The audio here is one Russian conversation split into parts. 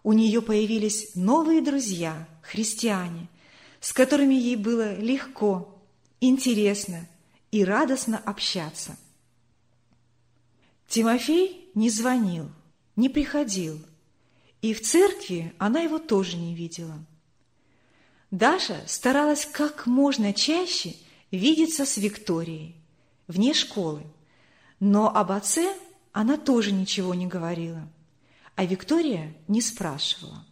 У нее появились новые друзья, христиане, с которыми ей было легко, интересно и радостно общаться. Тимофей не звонил, не приходил, и в церкви она его тоже не видела. Даша старалась как можно чаще видеться с Викторией, вне школы, но об отце она тоже ничего не говорила, а Виктория не спрашивала.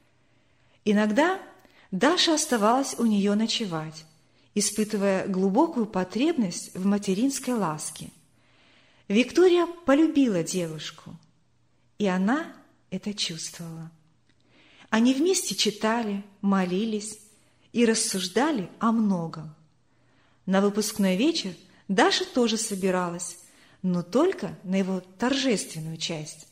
Иногда Даша оставалась у нее ночевать, испытывая глубокую потребность в материнской ласке. Виктория полюбила девушку, и она это чувствовала. Они вместе читали, молились и рассуждали о многом. На выпускной вечер Даша тоже собиралась, но только на его торжественную часть.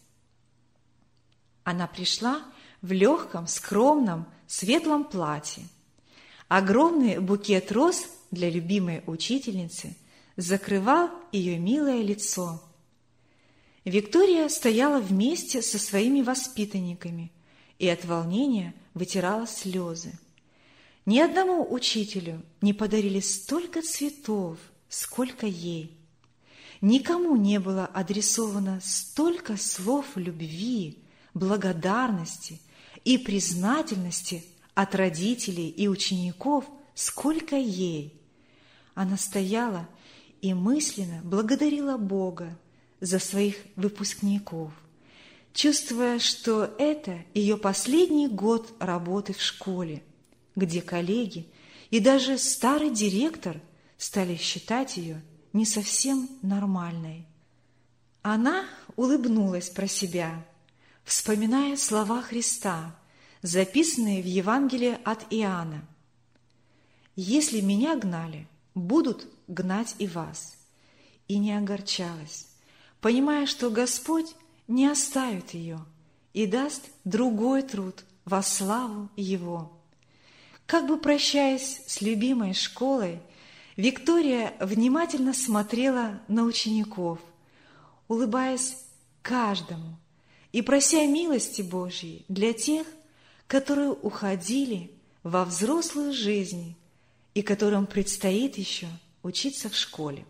Она пришла в легком, скромном, светлом платье. Огромный букет роз для любимой учительницы закрывал ее милое лицо. Виктория стояла вместе со своими воспитанниками и от волнения вытирала слезы. Ни одному учителю не подарили столько цветов, сколько ей. Никому не было адресовано столько слов любви, благодарности и признательности от родителей и учеников, сколько ей. Она стояла и мысленно благодарила Бога за своих выпускников, чувствуя, что это ее последний год работы в школе, где коллеги и даже старый директор стали считать ее не совсем нормальной. Она улыбнулась про себя, вспоминая слова Христа, записанные в Евангелии от Иоанна. «Если меня гнали, будут гнать и вас». И не огорчалась, понимая, что Господь не оставит ее и даст другой труд во славу Его. Как бы прощаясь с любимой школой, Виктория внимательно смотрела на учеников, улыбаясь каждому и прося милости Божьей для тех, которые уходили во взрослую жизнь и которым предстоит еще учиться в школе.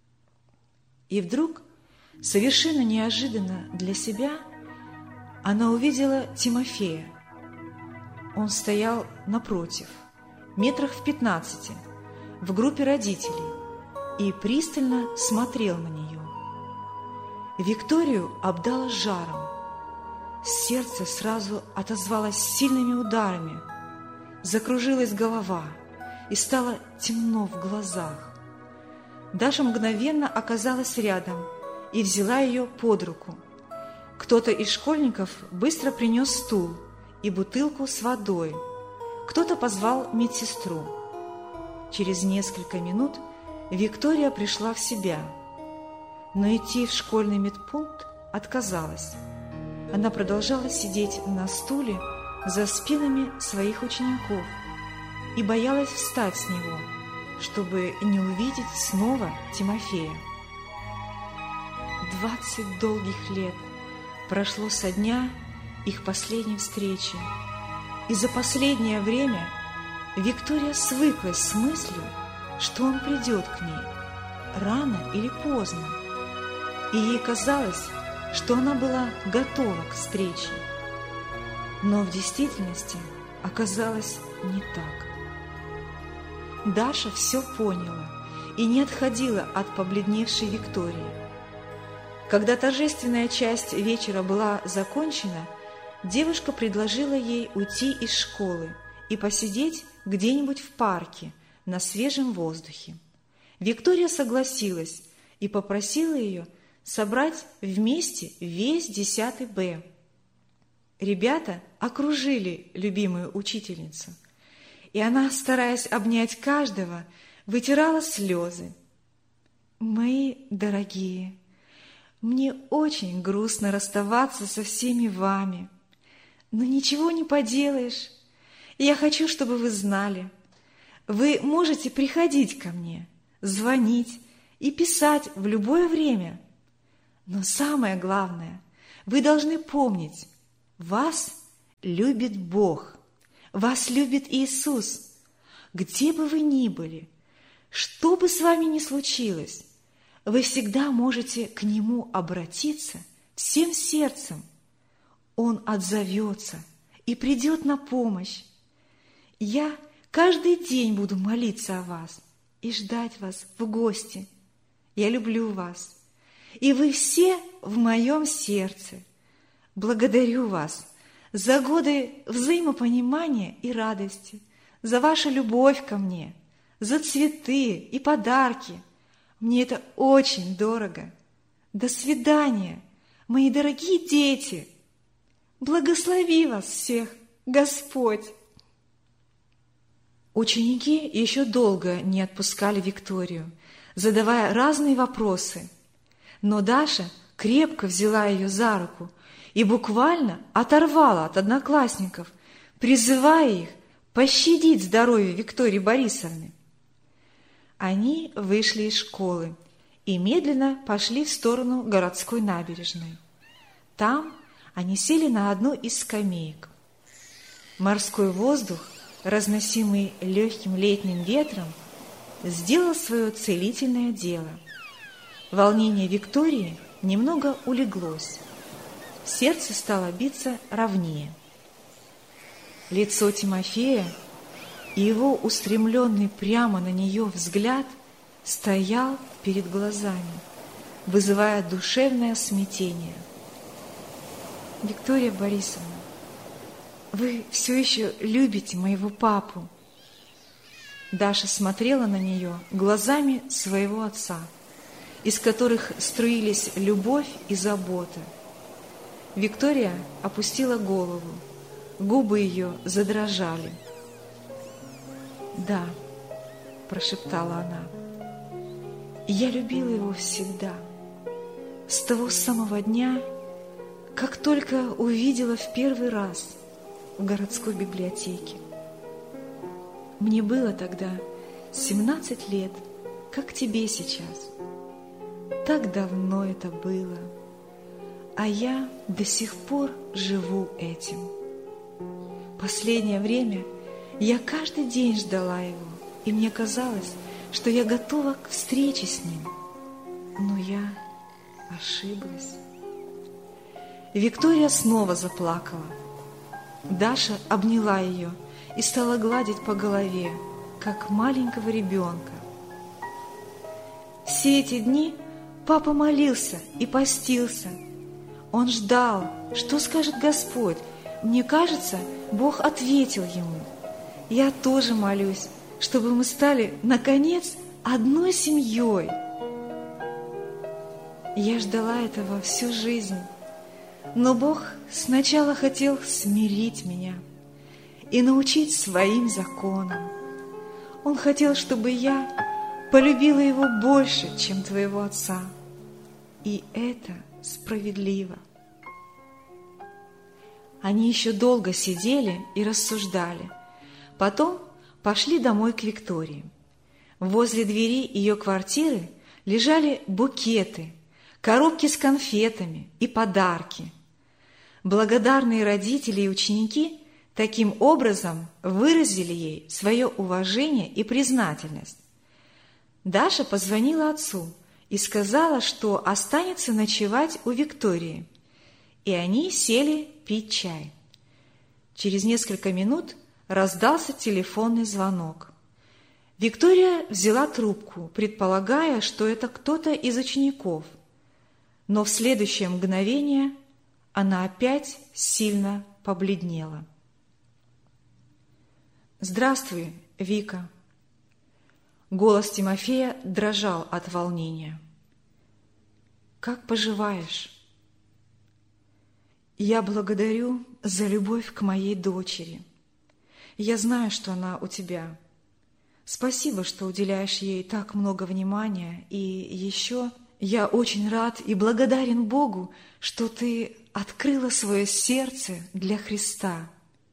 И вдруг, совершенно неожиданно для себя, она увидела Тимофея. Он стоял напротив, метрах в 15, в группе родителей, и пристально смотрел на нее. Викторию обдало жаром. Сердце сразу отозвалось сильными ударами, закружилась голова и стало темно в глазах. Даша мгновенно оказалась рядом и взяла ее под руку. Кто-то из школьников быстро принес стул и бутылку с водой. Кто-то позвал медсестру. Через несколько минут Виктория пришла в себя, но идти в школьный медпункт отказалась. Она продолжала сидеть на стуле за спинами своих учеников и боялась встать с него, чтобы не увидеть снова Тимофея. 20 долгих лет прошло со дня их последней встречи, и за последнее время Виктория свыклась с мыслью, что он придет к ней, рано или поздно, и ей казалось, что она была готова к встрече. Но в действительности оказалось не так. Даша все поняла и не отходила от побледневшей Виктории. Когда торжественная часть вечера была закончена, девушка предложила ей уйти из школы и посидеть где-нибудь в парке на свежем воздухе. Виктория согласилась и попросила ее собрать вместе весь 10 Б. Ребята окружили любимую учительницу, и она, стараясь обнять каждого, вытирала слезы. «Мои дорогие, мне очень грустно расставаться со всеми вами, но ничего не поделаешь. Я хочу, чтобы вы знали, вы можете приходить ко мне, звонить и писать в любое время. Но самое главное, вы должны помнить, вас любит Бог, вас любит Иисус. Где бы вы ни были, что бы с вами ни случилось, вы всегда можете к Нему обратиться всем сердцем. Он отзовется и придет на помощь. Я каждый день буду молиться о вас и ждать вас в гости. Я люблю вас, и вы все в моем сердце. Благодарю вас за годы взаимопонимания и радости, за вашу любовь ко мне, за цветы и подарки. Мне это очень дорого. До свидания, мои дорогие дети. Благослови вас всех, Господь. Ученики еще долго не отпускали Викторию, задавая разные вопросы. Но Даша крепко взяла ее за руку и буквально оторвала от одноклассников, призывая их пощадить здоровье Виктории Борисовны. Они вышли из школы и медленно пошли в сторону городской набережной. Там они сели на одну из скамеек. Морской воздух, разносимый легким летним ветром, сделал свое целительное дело. Волнение Виктории немного улеглось. Сердце стало биться ровнее. Лицо Тимофея и его устремленный прямо на нее взгляд стоял перед глазами, вызывая душевное смятение. «Виктория Борисовна, вы все еще любите моего папу?» Даша смотрела на нее глазами своего отца, из которых струились любовь и забота. Виктория опустила голову, губы ее задрожали. «Да», – прошептала она, – «я любила его всегда, с того самого дня, как только увидела в первый раз в городской библиотеке. Мне было тогда 17 лет, как тебе сейчас. Так давно это было, а я до сих пор живу этим. Последнее время я каждый день ждала его, и мне казалось, что я готова к встрече с ним. Но я ошиблась». Виктория снова заплакала. Даша обняла ее и стала гладить по голове, как маленького ребенка. Все эти дни папа молился и постился. Он ждал, что скажет Господь. Мне кажется, Бог ответил ему. Я тоже молюсь, чтобы мы стали, наконец, одной семьей. Я ждала этого всю жизнь, но Бог сначала хотел смирить меня и научить своим законам. Он хотел, чтобы я полюбила его больше, чем твоего отца. И это справедливо. Они еще долго сидели и рассуждали. Потом пошли домой к Виктории. Возле двери ее квартиры лежали букеты, коробки с конфетами и подарки. Благодарные родители и ученики таким образом выразили ей свое уважение и признательность. Даша позвонила отцу и сказала, что останется ночевать у Виктории, и они сели пить чай. Через несколько минут раздался телефонный звонок. Виктория взяла трубку, предполагая, что это кто-то из учеников, но в следующее мгновение она опять сильно побледнела. «Здравствуй, Вика». Голос Тимофея дрожал от волнения. «Как поживаешь?» «Я благодарю за любовь к моей дочери. Я знаю, что она у тебя. Спасибо, что уделяешь ей так много внимания, и еще я очень рад и благодарен Богу, что ты открыла свое сердце для Христа.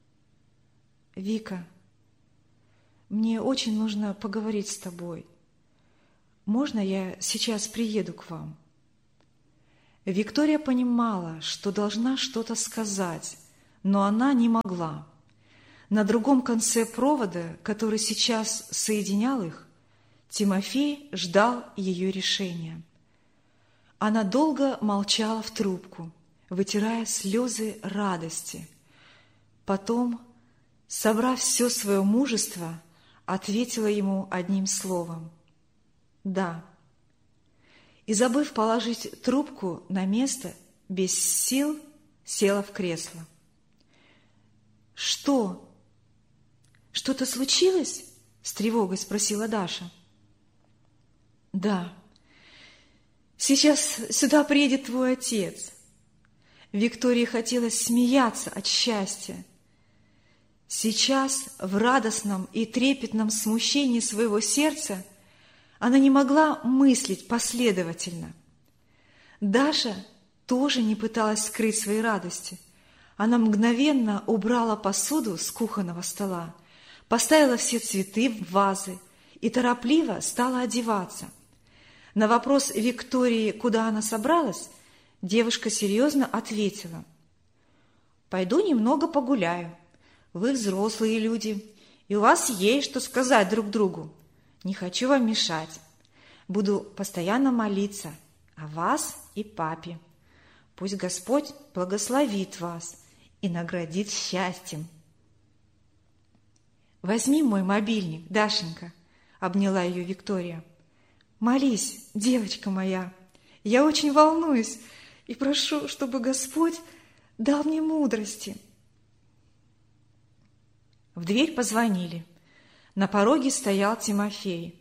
Вика, мне очень нужно поговорить с тобой. Можно я сейчас приеду к вам?» Виктория понимала, что должна что-то сказать, но она не могла. На другом конце провода, который сейчас соединял их, Тимофей ждал ее решения. Она долго молчала в трубку, вытирая слезы радости. Потом, собрав все свое мужество, ответила ему одним словом: «Да». И, забыв положить трубку на место, без сил села в кресло. «Что? Что-то случилось?» – с тревогой спросила Даша. «Да. Сейчас сюда приедет твой отец». Виктории хотелось смеяться от счастья. Сейчас, в радостном и трепетном смущении своего сердца, она не могла мыслить последовательно. Даша тоже не пыталась скрыть своей радости. Она мгновенно убрала посуду с кухонного стола, поставила все цветы в вазы и торопливо стала одеваться. На вопрос Виктории, куда она собралась, девушка серьезно ответила: «Пойду немного погуляю. Вы взрослые люди, и у вас есть что сказать друг другу. Не хочу вам мешать. Буду постоянно молиться о вас и папе. Пусть Господь благословит вас и наградит счастьем». «Возьми мой мобильник, Дашенька», — обняла ее Виктория. «Молись, девочка моя. Я очень волнуюсь и прошу, чтобы Господь дал мне мудрости». В дверь позвонили. На пороге стоял Тимофей.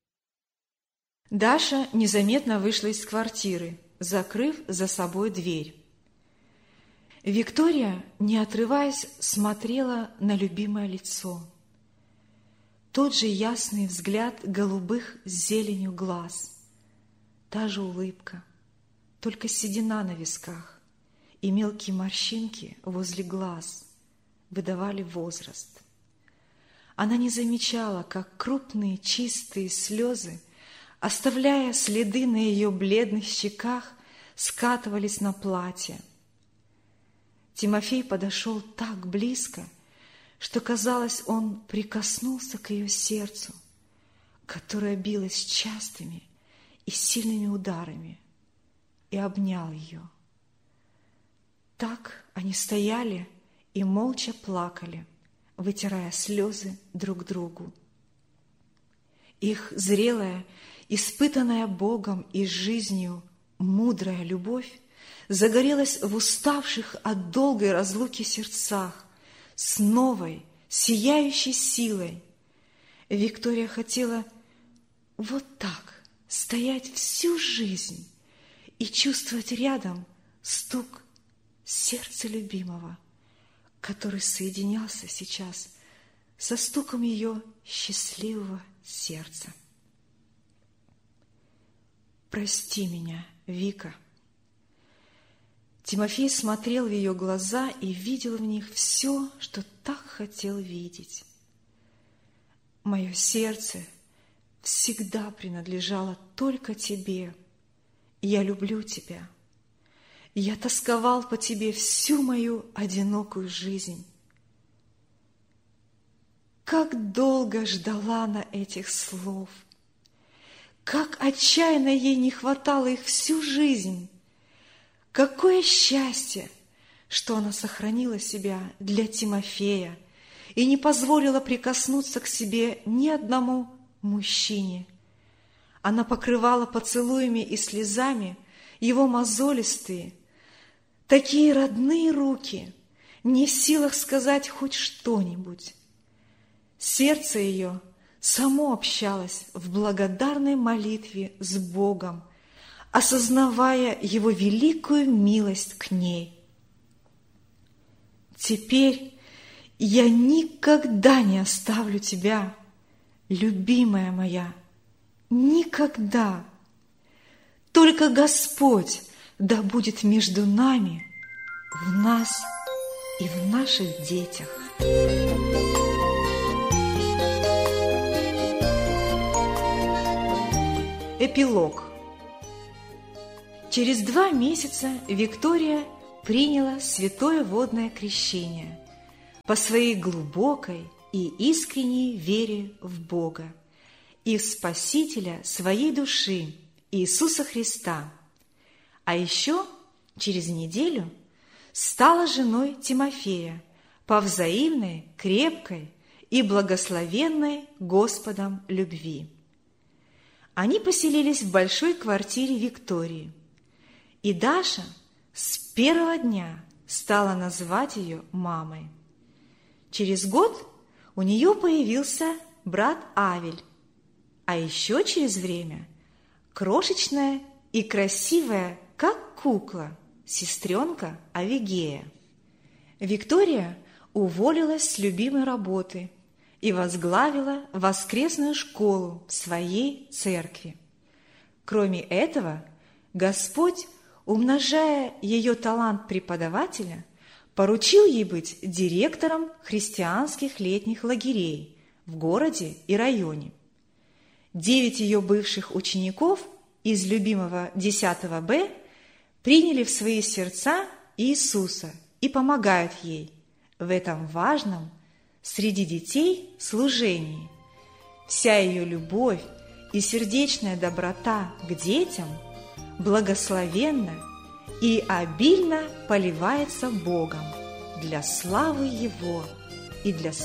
Даша незаметно вышла из квартиры, закрыв за собой дверь. Виктория, не отрываясь, смотрела на любимое лицо. Тот же ясный взгляд голубых с зеленью глаз, та же улыбка, только седина на висках и мелкие морщинки возле глаз выдавали возраст. Она не замечала, как крупные чистые слезы, оставляя следы на ее бледных щеках, скатывались на платье. Тимофей подошел так близко, что, казалось, он прикоснулся к ее сердцу, которое билось частыми и сильными ударами, и обнял ее. Так они стояли и молча плакали, вытирая слезы друг другу. Их зрелая, испытанная Богом и жизнью мудрая любовь загорелась в уставших от долгой разлуки сердцах с новой, сияющей силой. Виктория хотела вот так стоять всю жизнь и чувствовать рядом стук сердца любимого, который соединялся сейчас со стуком ее счастливого сердца. «Прости меня, Вика». Тимофей смотрел в ее глаза и видел в них все, что так хотел видеть. «Мое сердце всегда принадлежало только тебе. Я люблю тебя. Я тосковал по тебе всю мою одинокую жизнь». Как долго ждала она этих слов! Как отчаянно ей не хватало их всю жизнь! Какое счастье, что она сохранила себя для Тимофея и не позволила прикоснуться к себе ни одному мужчине. Она покрывала поцелуями и слезами его мозолистые, такие родные руки, не в силах сказать хоть что-нибудь. Сердце ее само общалось в благодарной молитве с Богом, осознавая Его великую милость к ней. «Теперь я никогда не оставлю тебя, любимая моя, никогда. Только Господь да будет между нами, в нас и в наших детях». Эпилог. Через 2 месяца Виктория приняла святое водное крещение по своей глубокой и искренней вере в Бога и в Спасителя своей души Иисуса Христа, а еще через неделю стала женой Тимофея по взаимной, крепкой и благословенной Господом любви. Они поселились в большой квартире Виктории, и Даша с первого дня стала называть ее мамой. Через год у нее появился брат Авель, а еще через время крошечная и красивая, как кукла, сестренка Авигея. Виктория уволилась с любимой работы и возглавила воскресную школу в своей церкви. Кроме этого, Господь, умножая ее талант преподавателя, поручил ей быть директором христианских летних лагерей в городе и районе. 9 ее бывших учеников из любимого 10 Б приняли в свои сердца Иисуса и помогают ей в этом важном среди детей служении. Вся ее любовь и сердечная доброта к детям благословенна и обильно поливается Богом для славы Его и для